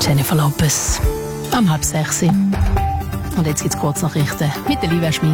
Jennifer Lopez. Am 5:30. Und jetzt gibt's Kurznachrichten mit der Livia Schmid.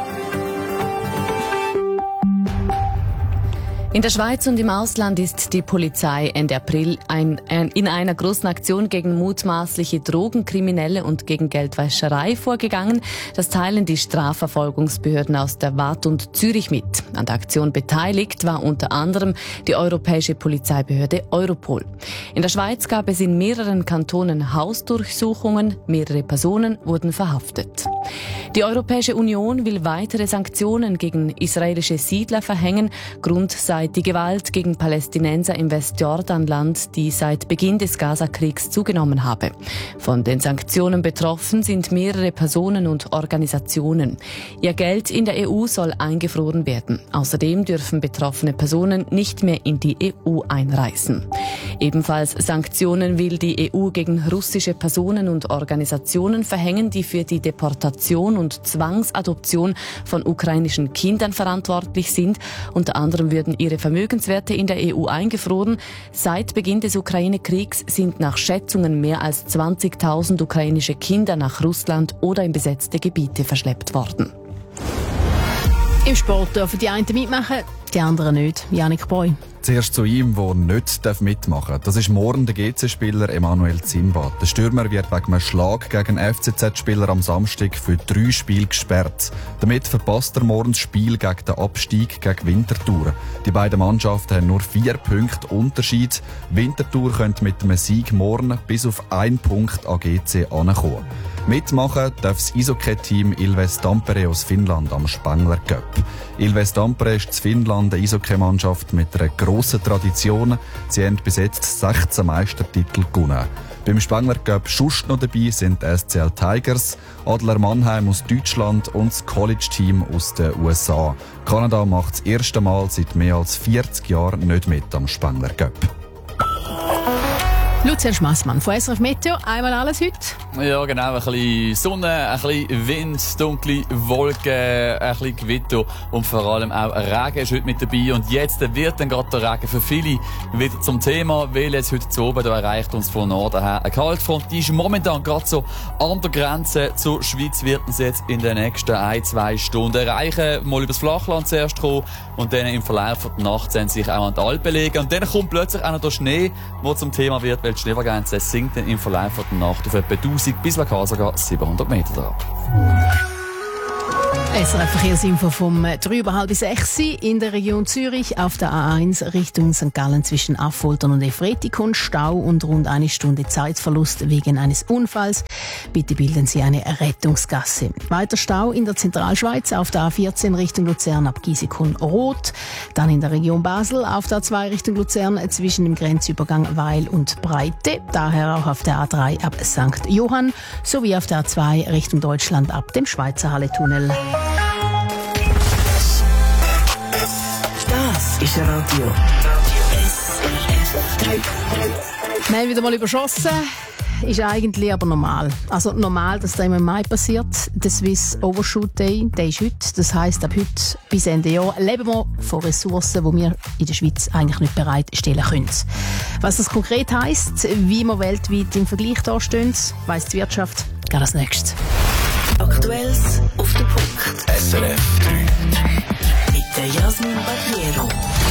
In der Schweiz und im Ausland ist die Polizei Ende April in einer großen Aktion gegen mutmaßliche Drogenkriminelle und gegen Geldwäscherei vorgegangen. Das teilen die Strafverfolgungsbehörden aus der Waadt und Zürich mit. An der Aktion beteiligt war unter anderem die europäische Polizeibehörde Europol. In der Schweiz gab es in mehreren Kantonen Hausdurchsuchungen, mehrere Personen wurden verhaftet. Die Europäische Union will weitere Sanktionen gegen israelische Siedler verhängen. Grund sei die Gewalt gegen Palästinenser im Westjordanland, die seit Beginn des Gaza-Kriegs zugenommen habe. Von den Sanktionen betroffen sind mehrere Personen und Organisationen. Ihr Geld in der EU soll eingefroren werden. Außerdem dürfen betroffene Personen nicht mehr in die EU einreisen. Ebenfalls Sanktionen will die EU gegen russische Personen und Organisationen verhängen, die für die Deportation und Zwangsadoption von ukrainischen Kindern verantwortlich sind. Unter anderem würden ihre Vermögenswerte in der EU eingefroren. Seit Beginn des Ukraine-Kriegs sind nach Schätzungen mehr als 20.000 ukrainische Kinder nach Russland oder in besetzte Gebiete verschleppt worden. Im Sport dürfen die einen mitmachen, die anderen nicht. Yannick Boy. Zuerst zu ihm, der nicht mitmachen darf. Das ist morgen der GC-Spieler Emanuel Zimbad. Der Stürmer wird wegen einem Schlag gegen einen FCZ-Spieler am Samstag für 3 Spiele gesperrt. Damit verpasst er morgen das Spiel gegen den Abstieg gegen Winterthur. Die beiden Mannschaften haben nur 4 Punkte Unterschied. Winterthur könnte mit einem Sieg morgen bis auf 1 Punkt an GC ankommen. Mitmachen darf das Eishockey-Team Ilves Tampere aus Finnland am Spengler Cup. Ilves Tampere ist in Finnland eine Eishockey-Mannschaft mit einer grossen Tradition. Sie haben bis jetzt 16 Meistertitel gewonnen. Beim Spengler Cup sonst noch dabei sind die SCL Tigers, Adler Mannheim aus Deutschland und das College-Team aus den USA. Kanada macht das erste Mal seit mehr als 40 Jahren nicht mit am Spengler Cup. Lucian Schmassmann von SRF Meteo. Einmal alles heute? Ja, genau. Ein bisschen Sonne, ein bisschen Wind, dunkle Wolken, ein bisschen Gewitter und vor allem auch Regen ist heute mit dabei. Und jetzt wird dann gerade der Regen für viele wieder zum Thema, weil jetzt heute zu oben da erreicht uns von Norden her eine Kaltfront. Die ist momentan gerade so an der Grenze zur Schweiz, wird uns jetzt in den nächsten 1-2 Stunden erreichen. Mal übers Flachland zuerst kommen und dann im Verlauf der Nacht sich auch an die Alpen legen. Und dann kommt plötzlich auch noch der Schnee, der zum Thema wird, weil die Schneefallgrenze sinkt dann im Verlauf der Nacht auf etwa 1000 bis lokal sogar 700 Meter drauf. SRF Verkehrsinfo vom 5:30 in der Region Zürich auf der A1 Richtung St. Gallen zwischen Affoltern und Efretikon. Stau und rund 1 Stunde Zeitverlust wegen eines Unfalls. Bitte bilden Sie eine Rettungsgasse. Weiter Stau in der Zentralschweiz auf der A14 Richtung Luzern ab Giesecon-Rot. Dann in der Region Basel auf der A2 Richtung Luzern zwischen dem Grenzübergang Weil und Breite. Daher auch auf der A3 ab St. Johann sowie auf der A2 Richtung Deutschland ab dem Schweizer Halletunnel. Das ist Radio. Wir haben wieder mal überschossen. Ist eigentlich aber normal. Also normal, dass das im Mai passiert. Der Swiss Overshoot Day, der ist heute. Das heisst, ab heute bis Ende Jahr leben wir von Ressourcen, die wir in der Schweiz eigentlich nicht bereitstellen können. Was das konkret heisst, wie wir weltweit im Vergleich dastehen, weiss die Wirtschaft. Geht als nächstes. Aktuelles auf den Punkt. SRF 3. Mit der Jasmin Barriero.